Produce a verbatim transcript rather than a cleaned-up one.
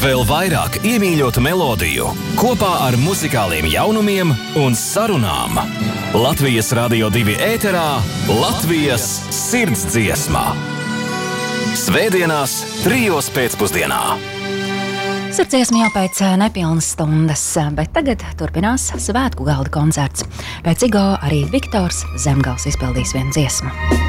Vēl vairāk iemīļotu melodiju, kopā ar muzikāliem jaunumiem un sarunām. Latvijas Radio divi ēterā Latvijas sirdsdziesmā. Svētdienās trijos pēcpusdienā. Sirdsdziesma jau pēc nepilnas stundas, bet tagad turpinās svētku galda koncerts. Pēc Igo arī Viktors Zemgals izpildīs vienu dziesmu.